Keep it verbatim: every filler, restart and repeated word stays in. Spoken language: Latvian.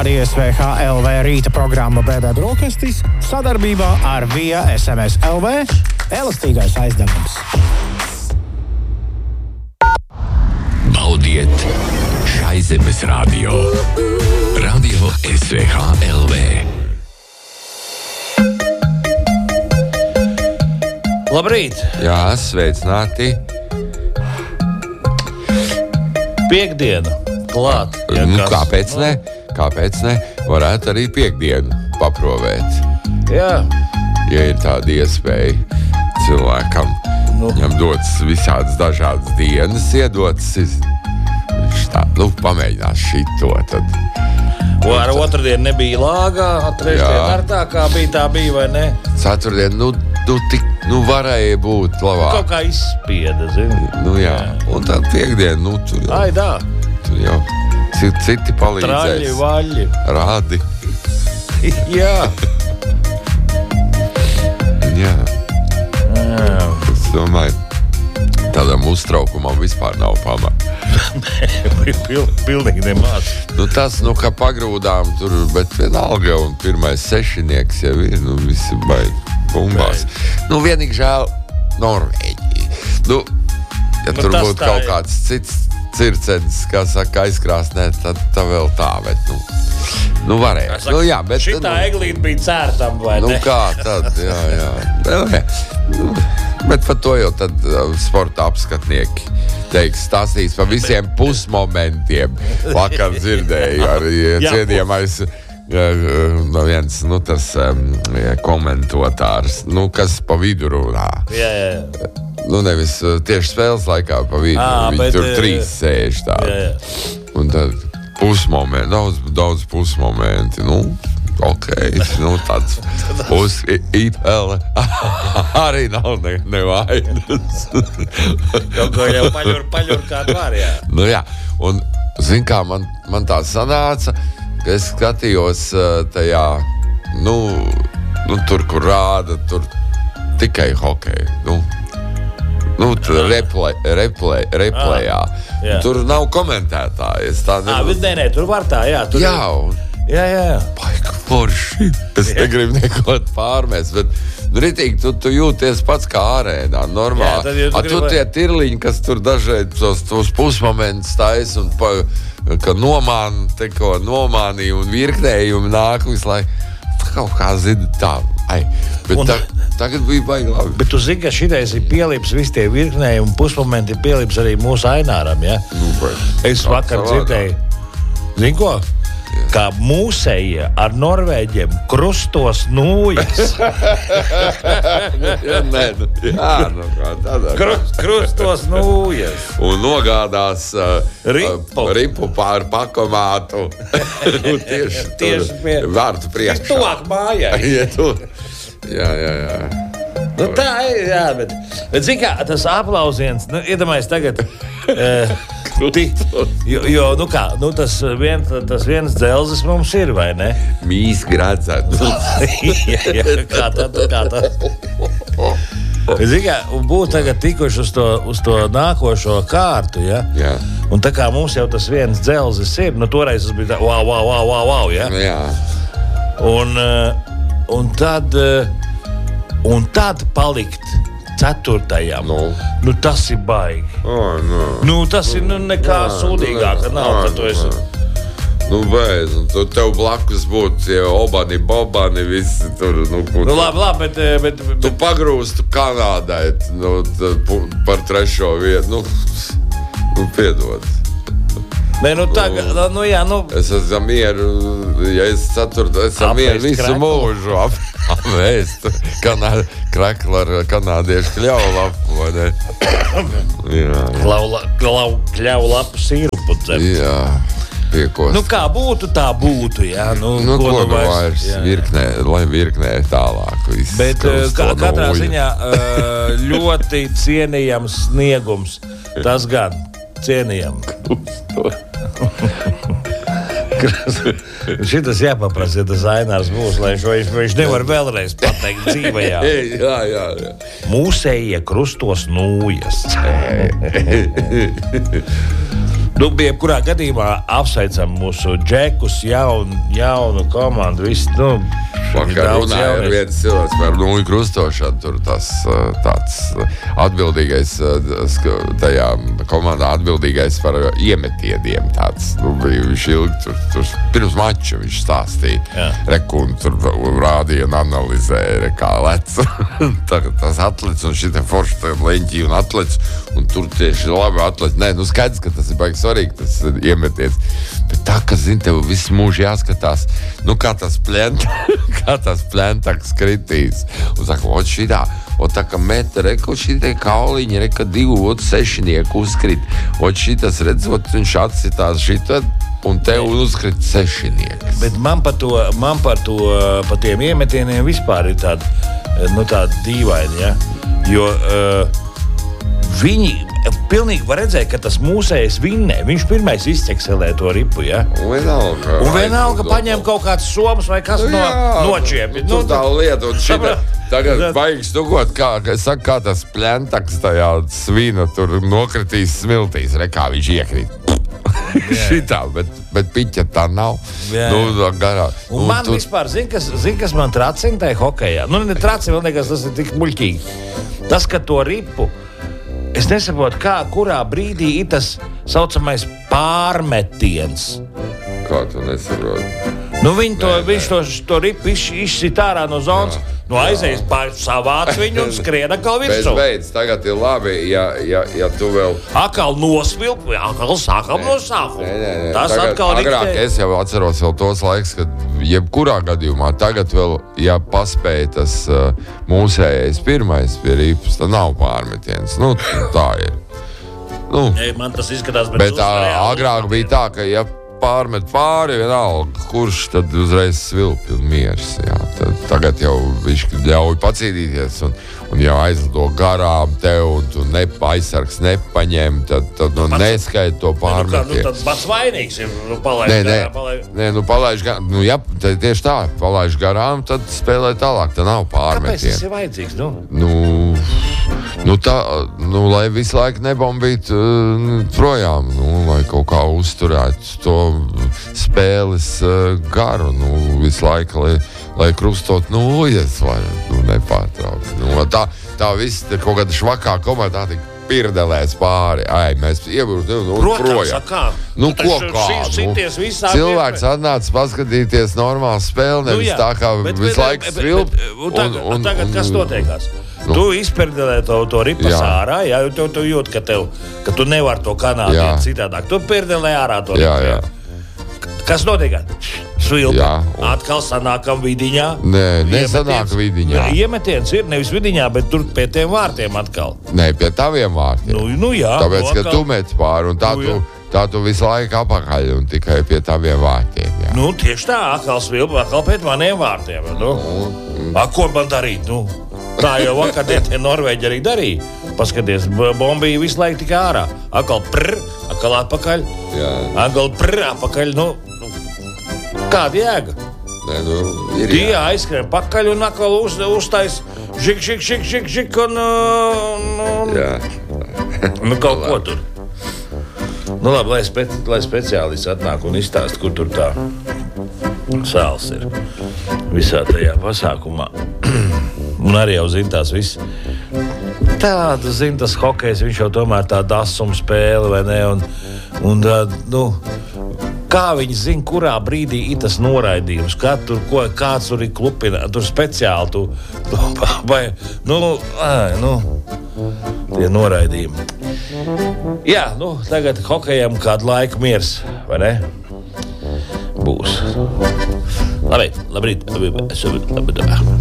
Radio S V H L V rīta programma B B Brokastis sadarbībā ar Via S M S L V elastīgais aizdevums. Baudiet šai zemes radio. Radio S V H L V. Labrīt! Jā, sveicināti. Piektdiena klāt. Ja Nu, kas- kāpēc ne? Kāpēc ne? Varētu arī piekdienu paprovēt. Jā, Ja ir tāda iespēja cilvēkam, Nu. viņam dots visādas dažādas dienas, iedots. Viņš tā, nu, pamēģinās šito tad. o, ar otrdienu nebija lāgā, trešdien Jā. ar tā kā bija, tā bija, vai ne? Ceturtdien, nu, nu, tik, nu varēja būt labāk. Kaut kā izspieda, zini. Nu, jā. Un tad piekdien, nu, tur jau, Ai, dā, tur jau citi, citi traļi, palīdzēs. vaļi. Rādi. Jā. Jā. Jā. Es domāju, tādam uztraukumam vispār nav pamata. Pil, pilnīgi nemāc. Nu, tas, nu, ka pagrūdām tur, bet vienalga, un pirmais sešinieks jau ir, nu, visi baigi bumbās. Nu, vienīgi žēl Norvēģija. Nu, ja Nu, tur tas būtu tā kaut ir. kāds cits circenis, kā saka, aizkrāsnē, tad tā vēl tā, bet, nu, nu varēja. Saka, Nu, jā, bet, šitā nu, eglīte bija cērtam, vai nu, ne? kā tad, jā, jā. Nu, jā. Nu, bet par to jau tad uh, sporta apskatnieki teiks, stāstīs par visiem pusmomentiem. Vakar dzirdēju arī Jā. cienījamais uh, viens, nu, tas um, komentārs, nu, kas pa vidu runā. Jā, jā, jā. Nu, nevis uh, tieši spēles laikā pa vidu, Ā, viņi bet, tur eh, trīs sēž tā. Jā, jā. Un tad pusmomenti, daudz, daudz pusmomenti, nu, ok, nu, tāds uz īpele arī nav ne, nevainas. Kaut ko jau paļur, paļur kā var, jā. Nu, jā, un, zin kā, man, man tā sanāca, ka es skatījos uh, tajā, nu, nu, tur, kur rāda, tur tikai hokeju, nu, nu, tur replay, replay, replejā. jā. Tur nav komentētāji, es tā Ā, nevaru. bet nē, nē, tur var tā, jā. Tur Jā, un jā, jā, jā. Paika forši. Es negribu neko pārmest, bet nu, ritīgi, tu, tu jūties pats kā arēnā, Jā, normāli. tad, ja tu A, tu gribi- tie tirliņi, kas tur dažreiz tos, tos pusmomentus tais un pa, ka nomāna, te ko nomānīja un virknējumi nāk visu laiku. Kaut kā zini tā, ai. Bet Un- ta, tagad bija baigi labi. Bet tu zini, ka šitais ir pielips, visi tie virknēji un pusmomenti ir pielips arī mūsu Aināram, ja? Nu, bet, Es kā vakar savādāk. dzirdēju, zini ko? Kā mūsējie ar Norvēģiem krustos nūjas. Jā, nē, nu, jā, nu, kā tādā. Krust, krustos nūjas. Un nogādās uh, Ripu. uh, ripu pār pakomātu. tieši Tieši pie- vārtu priekšā. Tuvāk mājai. Ja tu, jā, jā, jā. Nu, tā ir, jā, bet, bet zini kā, tas aplausiens, nu, iedomājies tagad, uh, ti, jo, jo, nu kā, nu, tas, vien, tas viens dzelzis mums ir, vai ne? Mīs gradzēt. jā, jā, kā tad, kā tad. Zini kā, un būtu tagad tikuši uz to, uz to nākošo kārtu, ja? Jā. Un tā kā mums jau tas viens dzelzis ir, nu, toreiz tas bija tā, wow, wow, wow, wow, wow, ja? Jā. Un, uh, un tad, uh, un tad palikt ceturtajam. Nu. Nu, tas ir baigi. Oh, nu. Nu, tas ir nu, nekā Jā, sūdīgāk. nu, Nav, jā, ka tu esi. Nu, beidz, un tu tev blakus būtu tie obani, bobani, visi tur, nu, kur Nu, labi, labi, bet, eh, bet, tu bet pagrūstu Kanādai, nu, t- pu- par trešo vietu, nu, nu, piedod. ne, nu, tagad, nu, jā, nu, Es esmu mieru, ja es ceturto, es esmu mieru Apēst visu kreklu. mūžu ap, apvēst kanā, kreklu ar kanādiešu kļauvu lapu, vai ne? Jā, jā. klau, la- klau, kļau lapu sīrupu dzemt. Jā, piekos. Nu, kā būtu, tā būtu, jā. Nu, Nu, ko nu vairs- vairs jā, jā. virknē, lai virknē tālāk viss. Bet eh, uz kā, to katrā nūju. ziņā eh, ļoti cienījams sniegums. Tas gan cienījams. Šitas jāpaprasa, ja tas Ainārs būs, lai viņš, viņš, viņš nevar vēlreiz pateikt dzīvajā. Jā, jā, jā. Mūsējie krustos nūjas. Nu, bija kurā gadījumā apsveicam mūsu džekus, jaunu, jaunu komandu, visu, nu, vakar runāja ar viens cilvēks par nulli krustošanu, tur tas tāds atbildīgais, tajā komandā atbildīgais par iemetieniem tāds, nu, bija viņš ilgi, tur, tur pirms mača viņš stāstīja, reku, un tur rādīja un analizēja, re, kā lec, tas atlec, un šitā forši leņķī un atlec, un tur tieši labi atlec, nē, nu skaidrs, ka tas ir baigi svarīgi, tas iemetiens, bet tā, ka, zin, tev visu mūžu jāskatās, nu, kā tas plent, kā tas plentaks kritīs. Un saka, ot šitā, ot tā, ka meta, reku, šitie kauliņi, reka divu, ot sešinieku uzkrit. Ot šitas, redz, ot viņš atsitās šitā, un tev uzkrit sešinieks. Bet man par to, man par to, par tiem iemetieniem vispār ir tāda, nu, tāda dīvaini, ja? Jo uh, viņi pilnīgi var redzēt, ka tas mūsējs vinnē. Viņš pirmais izķekselē to ripu, ja? Un vienalga. Un vienalga paņem kaut kāds somas vai kas nu, no nočiepi. Nu, tā lieta, un šita, tagad vajag stugot, kā, saka, kā tas plentaks tajā svina tur nokritīs smiltīs, re, kā viņš iekrīt. Šitā, bet, bet piķa tā nav. Jā, jā. Nu, garā. Un nu, man tu... vispār, zin, kas, zin, kas man tracina tajā hokejā? Nu, ne tracina, vēl nekas, tas ir tik muļķīgi. Tas, ka to ripu, es nesaprotu, kā, kurā brīdī ir tas saucamais pārmetiens. Kā tu nesaproti? Nu, viņi to, nē, viņš to, to ripu iz, izsit ārā no zonas, jā, no aizies pār savāc viņu un skrien atkal virsū. Beidz, tagad ir labi, ja, ja, ja tu vēl... Akal nosvilp, akal sākam no sākuma. Nē, nē, nē. Tas tagad, atkal agrāk riktē. Es jau atceros vēl tos laiks, kad jebkurā gadījumā tagad vēl, ja paspēja tas uh, mūsējais pirmais pie ripas, tad nav pārmetiens. Nu, tā ir. Nu, Ei, man tas izskatās, bet tā agrāk bija tā, ka ja pārmet pāri vienalga, kurš tad uzreiz svilpi un miers. Jā. Tad, tagad jau viņš ļauj pacīdīties un, un jau aizlido garām tev un tu ne, aizsargs nepaņem, tad, tad nu, neskaid to pārmetienu. Nu, tad pats vainīgs ir nu, palaiž nē, garām. Nē, palaiž... nē, nu palaiž garām. Nu, jā, tieši tā, palaiž garām, tad spēlē tālāk, tad nav pārmetienu. Kāpēc tas ir vajadzīgs? Nu? Nu, nu tā, nu, lai visu laiku nebombītu uh, projām, nu, lai kaut kā uzturētu to spēles uh, garu, nu, visu laiku, lai, lai krustot nulles vai nu, nepārtraukt. Nu, tā, tā viss ir kaut kāda švakā komanda, tā tik pirdelēs pāri. Ai, mēs iebrūtu, nu, Protams, kā? Nu, Nu, ko taču kā? šities Nu, visā cilvēks atnāca paskatīties normālu spēli, nevis Nu, jā, tā kā bet- visu bet- laiku bet- svilp. bet- un Tagad, un, tagad kas notiekās? Nu. Tu izperdelē to, to ripas Jā. ārā, jā, jo tu, tu jūt, ka, tev, ka tu nevari to kanāli Jā. iet citādāk. Tu perdelē ārā to Jā, ripu. jā. Kas notiekās? Svilpa. Jā, un- Atkal sanākam vidiņā. Nē, nesanāk Iemetiens- vidiņā. Iemetiens ir nevis vidiņā, bet tur pie tiem vārtiem atkal. Nē, pie taviem vārtiem. Nu, nu jā. Tāpēc, nu, ka atkal- tu met pāri un tā, Nu, tu, jā. tā tu visu laiku apakaļ un tikai pie taviem vārtiem. Jā. Nu, tieši tā, atkal svilpa, atkal pēc maniem vārtiem. Nu. A, ko man darīt? Nu, tā jau vakar tie Norvēģi arī darīja. Paskaties, b- bombija visu laiku tikai ārā. Atkal prr, atkal atpakaļ. Jā. Atkal prr, atpakaļ. Nu, nu, kāda jēga? Nē, nu, ir Tie jā. aizskrien pakaļ un atkal uz, uztais žik, žik, žik, žik, žik un, un, Jā. nu, kaut ko tur. Nu, labi, lai, spe, lai speciālists atnāk un izstāst, kur tur tā sāls ir visā tajā pasākumā. Un arī jau zina tās viss. Tāda, zina, tas hokejs, viņš jau tomēr tāda asuma spēle, vai ne? Un, un tā, nu, kā viņi zina, kurā brīdī ir tas noraidījums, kā tur, ko, kāds tur ir klupina, tur speciāli, tu, tu, vai, nu, ai, nu, tie noraidījumi. Jā, nu, tagad hokejam kādu laiku miers, vai ne? Būs. Labi, labrīt. Labi, labi, labi.